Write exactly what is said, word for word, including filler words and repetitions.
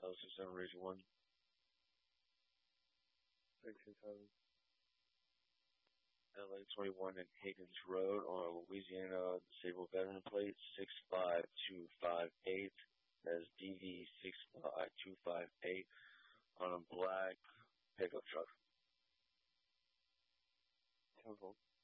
L six seven Region one. sixteen seven. L A twenty-one and Higgins Road on Louisiana Disabled Veteran Plate six five two five eight. That's D V six five two five eight on a black pickup truck. ten four.